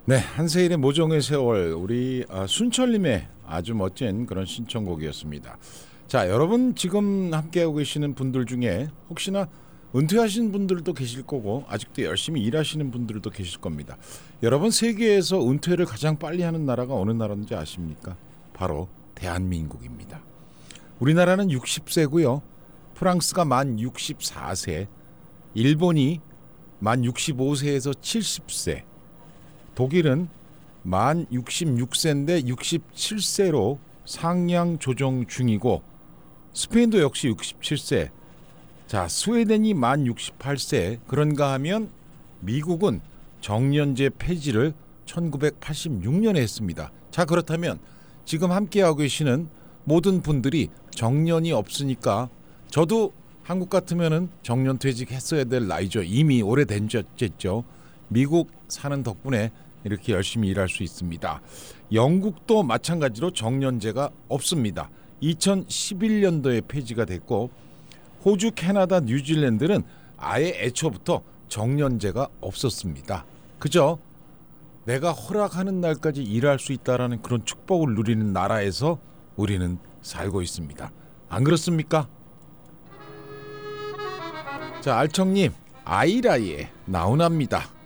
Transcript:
네, 한세일의 모종의 세월 우리 순철님의 아주 멋진 그런 신청곡이었습니다. 자, 여러분 지금 함께하고 계시는 분들 중에 혹시나 은퇴하신 분들도 계실 거고 아직도 열심히 일하시는 분들도 계실 겁니다. 여러분 세계에서 은퇴를 가장 빨리 하는 나라가 어느 나라인지 아십니까? 바로 대한민국입니다. 우리나라는 60세고요. 프랑스가 만 64세, 일본이 만 65세에서 70세, 독일은 만 66세인데 67세로 상향 조정 중이고 스페인도 역시 67세. 자, 스웨덴이 만 68세. 그런가 하면 미국은 정년제 폐지를 1986년에 했습니다. 자, 그렇다면 지금 함께하고 계시는 모든 분들이 정년이 없으니까 저도 한국 같으면은 정년퇴직했어야 될 나이죠. 이미 오래됐죠. 미국 사는 덕분에 이렇게 열심히 일할 수 있습니다. 영국도 마찬가지로 정년제가 없습니다. 2011년도에 폐지가 됐고 호주, 캐나다, 뉴질랜드는 아예 애초부터 정년제가 없었습니다. 그죠? 내가 허락하는 날까지 일할 수 있다라는 그런 축복을 누리는 나라에서 우리는 살고 있습니다. 안 그렇습니까? 자, 알청님, 아이라이의 나훈아입니다.